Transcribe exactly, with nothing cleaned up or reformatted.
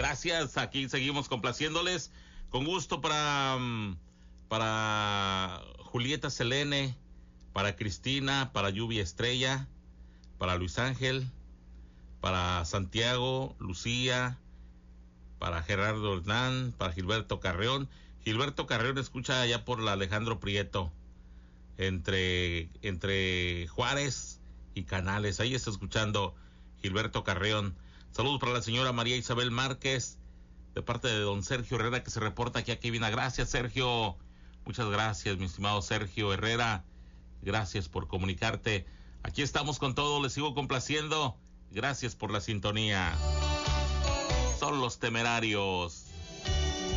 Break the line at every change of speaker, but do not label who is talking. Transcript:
gracias. Aquí seguimos complaciéndoles. Con gusto para, para Julieta Selene, para Cristina, para Lluvia Estrella, para Luis Ángel, para Santiago, Lucía, para Gerardo Hernán, para Gilberto Carreón. Gilberto Carreón escucha allá por la Alejandro Prieto, entre, entre Juárez y Canales. Ahí está escuchando Gilberto Carreón. Saludos para la señora María Isabel Márquez, de parte de don Sergio Herrera, que se reporta aquí a Cabina. Gracias, Sergio. Muchas gracias, mi estimado Sergio Herrera. Gracias por comunicarte. Aquí estamos con todo, les sigo complaciendo. Gracias por la sintonía. Son los Temerarios.